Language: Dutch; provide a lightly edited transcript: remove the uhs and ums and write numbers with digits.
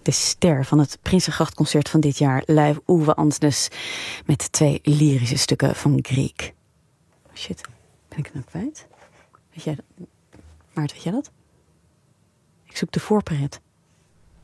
de ster van het Prinsengrachtconcert van dit jaar, Live Uwe Ansnes, met 2 lyrische stukken van Grieg. Shit, ben ik het nou kwijt? Weet jij dat? Maarten, weet jij dat? Ik zoek de voorpret.